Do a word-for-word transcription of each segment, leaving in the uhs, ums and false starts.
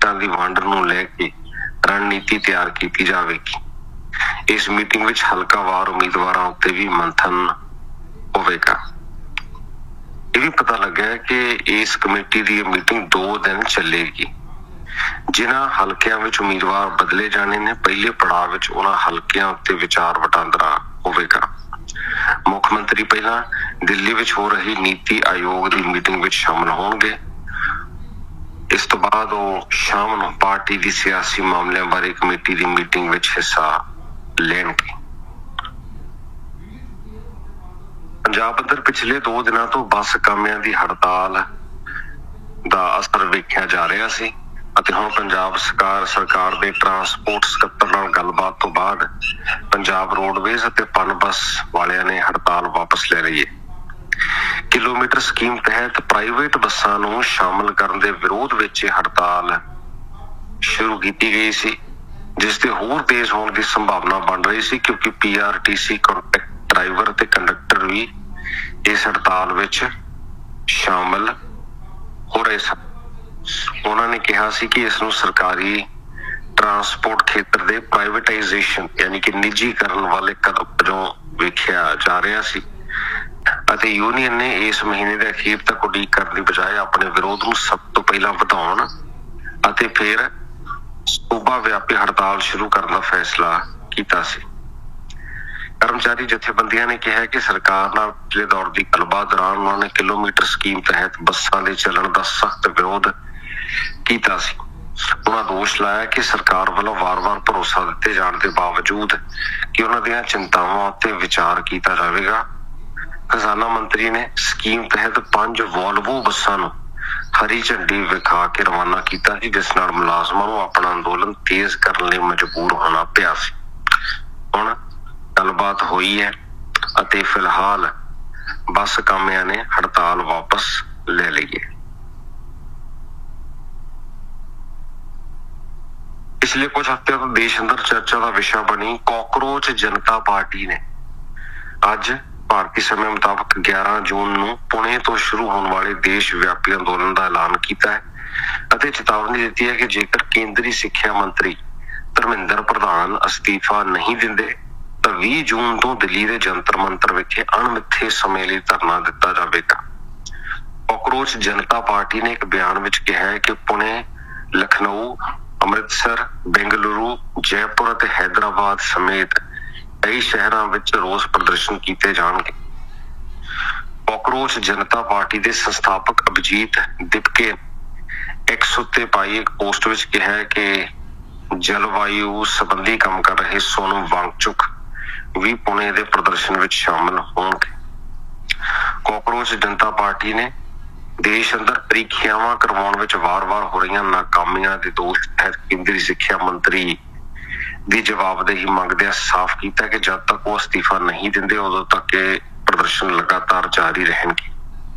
सीटां दी वंड नूं लैके रणनीति तैयार की जाएगी। इस मीटिंग विच हलकावार उम्मीदवारों उत्ते भी मंथन होवेगा। यह भी पता लगा है कि इस कमेटी की मीटिंग दो दिन चलेगी। जिन्हां हलकियां विच उम्मीदवार बदले जाने ने पहले पड़ाव विच उन्हां हलकियां उत्ते विचार वटांदरा होवेगा। मुख मंत्री पहला दिल्ली विच हो रही नीति आयोग की मीटिंग विच शामिल होणगे। इस तो बाद वो शाम नूं पार्टी की सियासी मामलों बारे कमेटी की मीटिंग विच हिस्सा लेणगे। पंजाब अंदर पिछले दो दिनों तो बस कामियां की हड़ताल का असर वेख्या जा रहा सी ਅਤੇ ਹੁਣ पंजाब सरकार सरकार के ट्रांसपोर्ट ਸਕੱਤਰ ਨਾਲ गलबात तो बाद पंजाब रोडवेज ਅਤੇ पन बस वालियां ने हड़ताल वापस ले रही है। किलोमीटर स्कीम तहत प्राइवेट बसां नूं शामिल करन दे विरोध विच हड़ताल शुरू की गई सी, जिस दे होर तेज होने की संभावना बन रही सी क्योंकि P R T C contract driver ते कंडक्टर भी इस हड़ताल विच शामिल हो रहे सन। उन्होंने कहा सी कि इसनूं सरकारी ट्रांसपोर्ट खेत्र दे प्राइवेटाइजेशन यानी कि निजीकरण वाले कदम वजों वेख्या जा रहा सी ਅਤੇ यूनियन ने इस महीने के अखीर तक उड़ीक करने की बजाय अपने विरोध को सब तो पहला ਵਧਾਉਣ ਅਤੇ फिर सूबा व्यापी हड़ताल शुरू करने का फैसला किया सी। कर्मचारी जथेबंदियां ने कहा कि सरकार नाल पिछले दौर की गलबात दौरान उन्होंने किलोमीटर स्कीम तहत बसां दे चलन का सख्त विरोध किया सी। उन्होंने दोष लाया कि सरकार वालों वार वार भरोसा दिते जाने के बावजूद कि उन्हां दीयां चिंतावां उत्ते विचार किया जाएगा। खजाना मंत्री ने स्कीम तहत पांच वॉल्वो बसां नूं हरी झंडी विखा के रवाना किया, जिस नाल मुलाजमां नूं अपना अंदोलन तेज करने लई मजबूर होना पिया सी। हुण गलबात हुई है ਅਤੇ फिलहाल बस कामियां ने हड़ताल वापस ले ली है। पिछले कुछ हफ्ते तो देश अंदर चर्चा का विषय बनी कॉकरोच जनता पार्टी ने अज भारतीय समय मुताबिक ग्यारह जून नूं पुणे तो शुरू होने वाले देश व्यापी अंदोलन का ऐलान किया है ਅਤੇ चेतावनी दी है कि जेकर केंद्रीय सिक्ख्या मंत्री धर्मेंद्र प्रधान अस्तीफा नहीं दिंदे तो बीस जून तो दिल्ली के जंतर मंतर विखे अणमिथे समय लिए धरना दिता जाएगा। कॉकरोच जनता पार्टी ने एक बयान में कहा है कि पुणे, लखनऊ, अमृतसर, बेंगलुरु, जयपुर और हैदराबाद समेत कई शहरों में रोस प्रदर्शन किए जाएंगे। कॉकरोच जनता पार्टी के संस्थापक अभिजीत दिपके एक्स उत्ते पाई एक पोस्ट में कहा है कि जलवायु संबंधी काम कर रहे सोनम वांगचुक भी पुणे के प्रदर्शन में शामिल होंगे। कॉकरोच जनता पार्टी ने देश अंदर परीक्षावां करवाउण विच वार वार हो रही नाकामियां के दोष तहत केंद्रीय सिक्ख्या मंत्री की जवाबदेही मंगदे साफ किया कि जब तक वो अस्तीफा नहीं देंगे उदों तक ये प्रदर्शन लगातार जारी रहेंगे।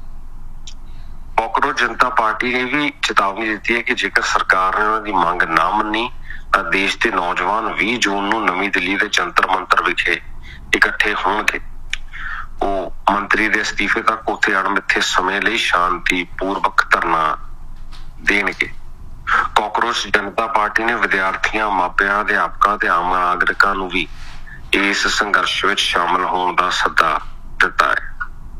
कॉकरोच जनता पार्टी ने भी चेतावनी दी है कि जेकर सरकार ने उन्होंने मांग ना मनी तो देश के नौजवान बीस जून नूं नवी दिल्ली के जंतर मंतर विखे इकट्ठे होणगे। वो मंत्री के अस्तीफे तक उत्थे अणमिथे समय लिए शांतिपूर्वक धरना देणगे। कॉकरोच जनता पार्टी ने विद्यार्थियों, मापियां, अध्यापकों ते आम नागरिकों नूं भी इस संघर्ष विच शामिल होने का सद्दा दिता है।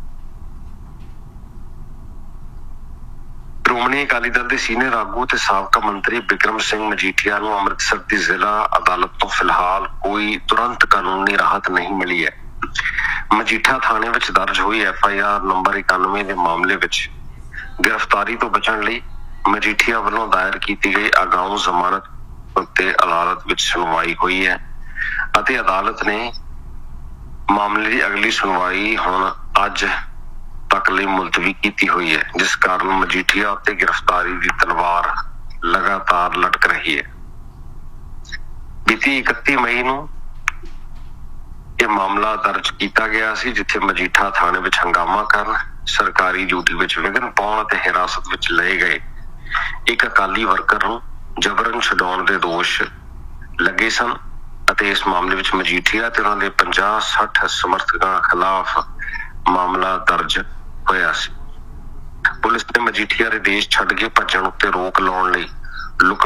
श्रोमणी अकाली दल के सीनियर आगू ते साबका मंत्री बिक्रम सिंह मजीठिया नूं अमृतसर की जिला अदालत तो फिलहाल कोई तुरंत कानूनी राहत नहीं मिली है। मजीठा थाने विच दर्ज हुई एफ आई आर नंबर इक्यानवे के मामले विच गिरफ्तारी तो बचण लई मजीठिया वालों दायर की गई अगाऊ जमानत उत्ते अदालत विच सुनवाई हुई है ਅਤੇ अदालत ने मामले की अगली सुनवाई हुण अज तक ਲਈ मुलतवी की हुई है, जिस कारण मजीठिया उत्ते गिरफ्तारी की तलवार लगातार लटक रही है। बीती इकती मई नूं यह मामला दर्ज किया गया सी जिथे मजीठा थाने विच हंगामा करन, सरकारी ड्यूटी विच विघन पाउण ते हिरासत विच लए गए एक अकाली वर्कर नूं जबरन छडाउण दे दोष लगे सन ਅਤੇ इस मामले विच मजीठिया ते उन्हां दे पचास साठ समर्थकों खिलाफ मामला दर्ज होया सी। पुलिस ने मजीठिया दे देश छड्ड के भज्जण उत्ते रोक लाउण लई लुक